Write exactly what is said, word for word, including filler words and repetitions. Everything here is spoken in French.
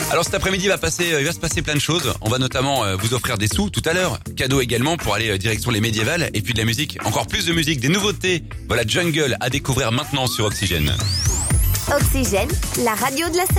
Alors cet après-midi, il va passer, il va se passer plein de choses. On va notamment euh, vous offrir des sous tout à l'heure. Cadeau également pour aller euh, direction les médiévales. Et puis de la musique, encore plus de musique, des nouveautés. Voilà, Jungle à découvrir maintenant sur Oxygène. Oxygène, la radio de la Seine.